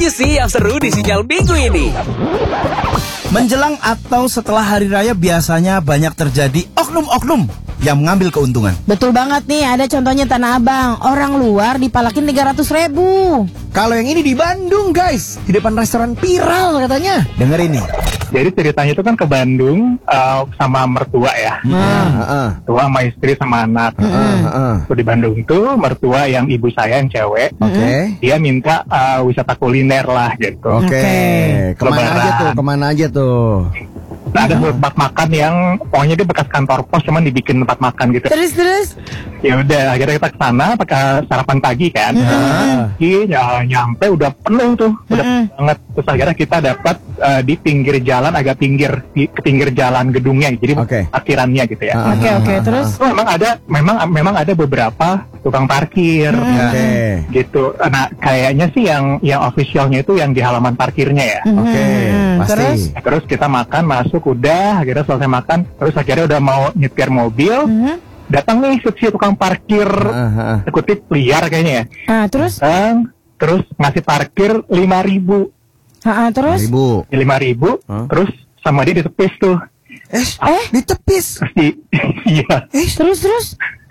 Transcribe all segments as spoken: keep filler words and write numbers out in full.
sih yang seru di Sinyal Minggu ini. Menjelang atau setelah hari raya biasanya banyak terjadi oknum-oknum yang mengambil keuntungan. Betul banget nih, ada contohnya Tanah Abang. Orang luar dipalakin tiga ratus ribu. Kalau yang ini di Bandung guys, di depan restoran viral katanya. Denger ini. Jadi ceritanya itu kan ke Bandung uh, sama mertua ya. Heeh. Mertua sama istri sama anak. Heeh. Tuh di Bandung tuh mertua yang ibu saya yang cewek. Oke. Dia minta uh, wisata kuliner lah gitu. Oke. Kemana Lebaran. aja tuh? Kemana aja tuh? Nah, ada tempat makan yang pokoknya dia bekas kantor pos cuman dibikin tempat makan gitu. Terus terus. Ya udah akhirnya kita ke sana pakai sarapan pagi kan. Pagi ya, nyampe udah penuh tuh, udah penuh banget. Terus akhirnya kita dapat uh, di pinggir jalan agak pinggir di ke pinggir jalan gedungnya. Jadi Oke. parkirannya gitu ya. Oke oke terus. Itu memang ada memang memang ada beberapa tukang parkir Oke. gitu. Nah, kayaknya sih yang yang officialnya itu yang di halaman parkirnya ya. Oke. Pasti. Terus? Terus kita makan masuk udah, akhirnya selesai makan, terus akhirnya udah mau nyetir mobil, datang nih si tukang parkir Heeh. eksekutif liar kayaknya ya. Ah terus. Datang, terus ngasih parkir lima ribu, Ah terus. Ibu. lima ribu, Huh? terus sama dia ditepis tuh. Eh, Eh? ditepis. Terus di, iya. Terus terus.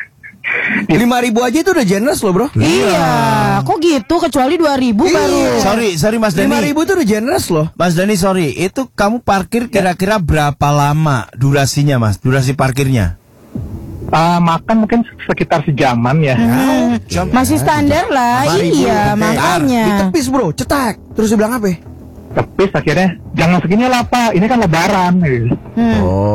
Lima ribu aja itu udah generous loh bro. Iya. Kok gitu? Kecuali dua ribu baru. Sorry, sorry Mas Dani. Lima ribu itu udah generous loh. Mas Dani, sorry. Itu kamu parkir kira-kira berapa lama durasinya, Mas? Durasi parkirnya? Uh, makan mungkin sekitar sejaman ya. Hmm, masih standar lah. Lima ribu. Iya Oke. makanya. Ditepis bro, cetak. Terus dia bilang apa? Tepis akhirnya, jangan segini lah Pak, ini kan lebaran. Gitu. Hmm.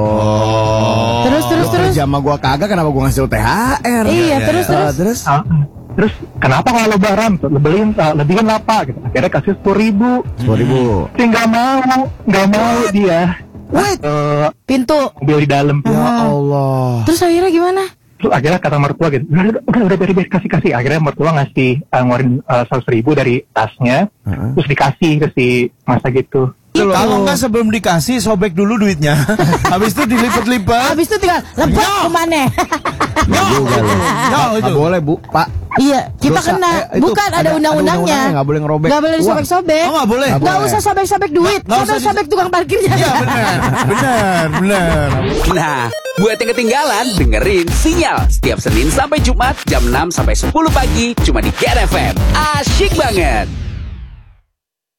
Oh. Terus terus Lu terus. kerja sama gua kagak, kenapa gua ngasih lu T H R? Iya terus Ah, terus. terus. Ah, terus kenapa kalau lebaran? Lebihin, uh, lebihin lah Pak. Gitu. Akhirnya kasih sepuluh ribu. Sepuluh ribu. Tapi nggak mau, nggak mau dia. Wait. Uh, Pintu. mobil di dalam. Ya Allah. Terus akhirnya gimana? Terus akhirnya kata mertua gitu, udah, udah, udah, udah, udah, kasih, kasih. Akhirnya mertua ngasih, uh, ngeluarin seratus ribu dari tasnya, Uh-huh. terus dikasih ke si masa gitu. Kalau nggak sebelum dikasih, sobek dulu duitnya. Habis itu dilipat-lipat. Habis itu tinggal lepas kemana? Juga loh. No, itu. Nggak boleh bu, Pak. Iya, kita Dosa. kena. Eh, itu Bukan ada ada- ada undang-undangnya. undang-undangnya, nggak boleh ngerobek Nggak boleh uang. disobek-sobek. Oh, nggak boleh? Nggak Nggak boleh. usah sobek-sobek duit. Nggak usah Sobek-sobek tukang parkirnya. Iya benar, benar, benar. Nah, buat yang ketinggalan, dengerin Sinyal setiap Senin sampai Jumat jam enam sampai sepuluh pagi cuma di Get F M. Asyik banget.